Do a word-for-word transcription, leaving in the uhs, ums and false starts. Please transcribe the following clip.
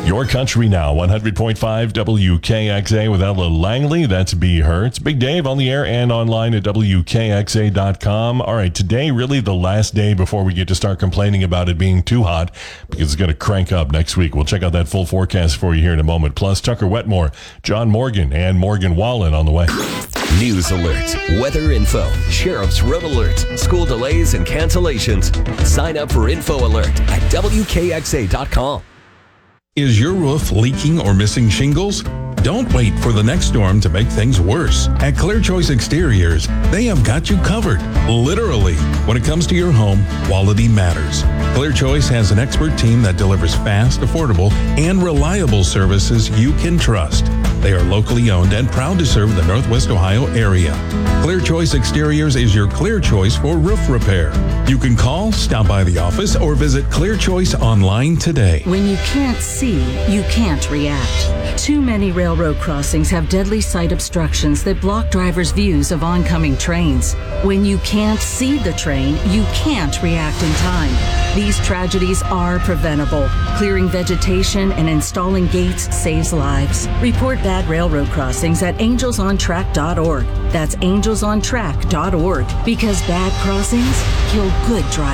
Your Country Now, one hundred point five W K X A with Ella Langley. That's B. Hertz. Big Dave on the air and online at W K X A dot com. All right, today really the last day before we get to start complaining about it being too hot because it's going to crank up next week. We'll check out that full forecast for you here in a moment. Plus, Tucker Wetmore, John Morgan, and Morgan Wallen on the way. News alerts, weather info, sheriff's road alerts, school delays and cancellations. Sign up for Info Alert at W K X A dot com. Is your roof leaking or missing shingles? Don't wait for the next storm to make things worse. At Clear Choice Exteriors, they have got you covered. Literally. When it comes to your home, quality matters. Clear Choice has an expert team that delivers fast, affordable, and reliable services you can trust. They are locally owned and proud to serve the Northwest Ohio area. Clear Choice Exteriors is your clear choice for roof repair. You can call, stop by the office, or visit Clear Choice online today. When you can't see, you can't react. Too many railroad crossings have deadly sight obstructions that block drivers' views of oncoming trains. When you can't see the train, you can't react in time. These tragedies are preventable. Clearing vegetation and installing gates saves lives. Report bad railroad crossings at angels on track dot org. That's angels on track dot org. Because bad crossings kill good drivers.